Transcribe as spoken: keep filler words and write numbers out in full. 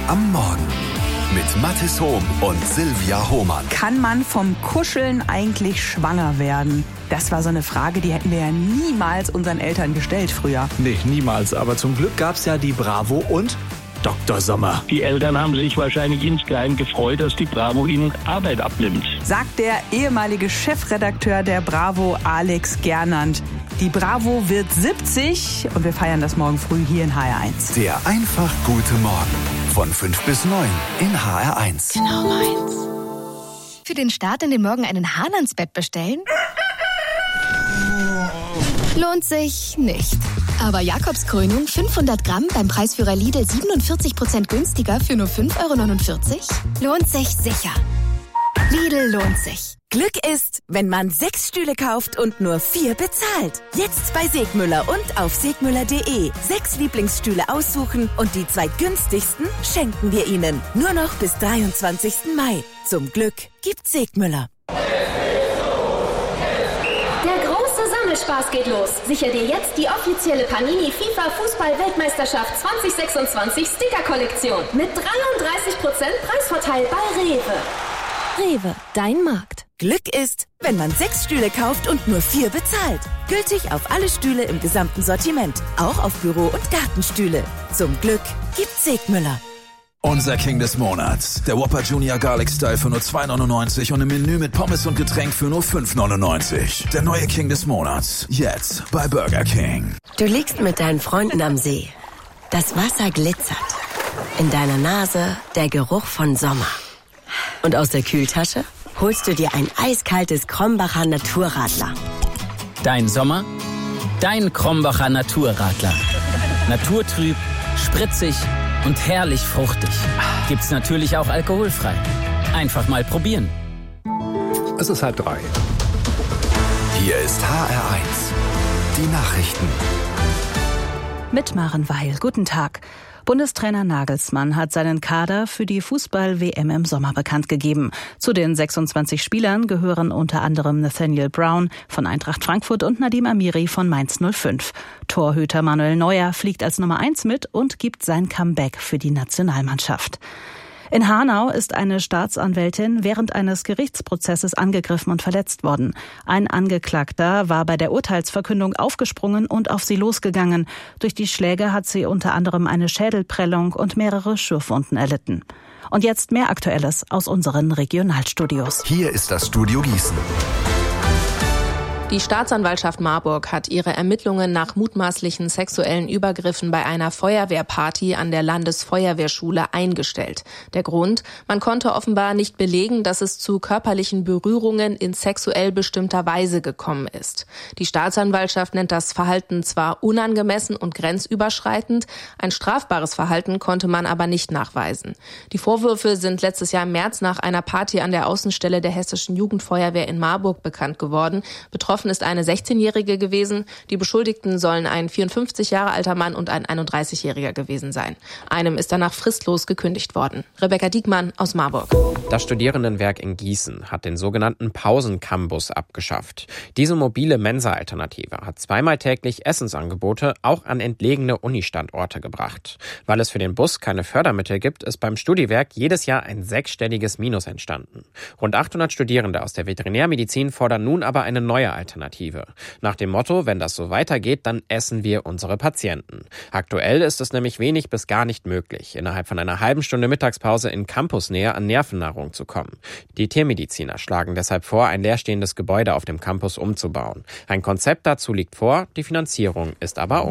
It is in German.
am Morgen mit Mathis Hohm und Silvia Hohmann. Kann man vom Kuscheln eigentlich schwanger werden? Das war so eine Frage, die hätten wir ja niemals unseren Eltern gestellt früher. Nee, niemals. Aber zum Glück gab's ja die Bravo und Doktor Sommer. Die Eltern haben sich wahrscheinlich insgeheim gefreut, dass die Bravo ihnen Arbeit abnimmt. Sagt der ehemalige Chefredakteur der Bravo, Alex Gernand. Die Bravo wird siebzig und wir feiern das morgen früh hier in H R eins. Der einfach gute Morgen. Von fünf bis neun in H R eins. Genau meins. Für den Start in den Morgen einen Hahn ans Bett bestellen? Lohnt sich nicht. Aber Jakobskrönung fünfhundert Gramm beim Preisführer Lidl siebenundvierzig Prozent günstiger für nur fünf Euro neunundvierzig? Lohnt sich sicher. Lidl lohnt sich. Glück ist, wenn man sechs Stühle kauft und nur vier bezahlt. Jetzt bei Segmüller und auf segmüller punkt de. Sechs Lieblingsstühle aussuchen und die zwei günstigsten schenken wir Ihnen. Nur noch bis dreiundzwanzigsten Mai. Zum Glück gibt's Segmüller. Spaß geht los. Sicher dir jetzt die offizielle Panini FIFA Fußball-Weltmeisterschaft zwanzig sechsundzwanzig Sticker-Kollektion mit dreiunddreißig Prozent Preisvorteil bei Rewe. Rewe, dein Markt. Glück ist, wenn man sechs Stühle kauft und nur vier bezahlt. Gültig auf alle Stühle im gesamten Sortiment. Auch auf Büro- und Gartenstühle. Zum Glück gibt's Segmüller. Unser King des Monats. Der Whopper Junior Garlic Style für nur zwei neunundneunzig und im Menü mit Pommes und Getränk für nur fünf neunundneunzig. Der neue King des Monats. Jetzt bei Burger King. Du liegst mit deinen Freunden am See. Das Wasser glitzert. In deiner Nase der Geruch von Sommer. Und aus der Kühltasche holst du dir ein eiskaltes Krombacher Naturradler. Dein Sommer? Dein Krombacher Naturradler. Naturtrüb, spritzig und herrlich fruchtig. Gibt's natürlich auch alkoholfrei. Einfach mal probieren. Es ist halb drei. Hier ist H R eins. Die Nachrichten. Mit Maren Weil. Guten Tag. Bundestrainer Nagelsmann hat seinen Kader für die Fußball-W M im Sommer bekannt gegeben. Zu den sechsundzwanzig Spielern gehören unter anderem Nathaniel Brown von Eintracht Frankfurt und Nadim Amiri von Mainz null fünf. Torhüter Manuel Neuer fliegt als Nummer eins mit und gibt sein Comeback für die Nationalmannschaft. In Hanau ist eine Staatsanwältin während eines Gerichtsprozesses angegriffen und verletzt worden. Ein Angeklagter war bei der Urteilsverkündung aufgesprungen und auf sie losgegangen. Durch die Schläge hat sie unter anderem eine Schädelprellung und mehrere Schürfwunden erlitten. Und jetzt mehr Aktuelles aus unseren Regionalstudios. Hier ist das Studio Gießen. Die Staatsanwaltschaft Marburg hat ihre Ermittlungen nach mutmaßlichen sexuellen Übergriffen bei einer Feuerwehrparty an der Landesfeuerwehrschule eingestellt. Der Grund? Man konnte offenbar nicht belegen, dass es zu körperlichen Berührungen in sexuell bestimmter Weise gekommen ist. Die Staatsanwaltschaft nennt das Verhalten zwar unangemessen und grenzüberschreitend, ein strafbares Verhalten konnte man aber nicht nachweisen. Die Vorwürfe sind letztes Jahr im März nach einer Party an der Außenstelle der Hessischen Jugendfeuerwehr in Marburg bekannt geworden. Betroffen ist eine sechzehnjährige gewesen. Die Beschuldigten sollen ein vierundfünfzig Jahre alter Mann und ein einunddreißigjähriger gewesen sein. Einem ist danach fristlos gekündigt worden. Rebecca Diekmann aus Marburg. Das Studierendenwerk in Gießen hat den sogenannten Pausen-Campus abgeschafft. Diese mobile Mensa-Alternative hat zweimal täglich Essensangebote auch an entlegene Unistandorte gebracht. Weil es für den Bus keine Fördermittel gibt, ist beim Studiwerk jedes Jahr ein sechsstelliges Minus entstanden. Rund achthundert Studierende aus der Veterinärmedizin fordern nun aber eine neue Alternative. Nach dem Motto, wenn das so weitergeht, dann essen wir unsere Patienten. Aktuell ist es nämlich wenig bis gar nicht möglich, innerhalb von einer halben Stunde Mittagspause in Campusnähe an Nervennahrung zu kommen. Die Tiermediziner schlagen deshalb vor, ein leerstehendes Gebäude auf dem Campus umzubauen. Ein Konzept dazu liegt vor, die Finanzierung ist aber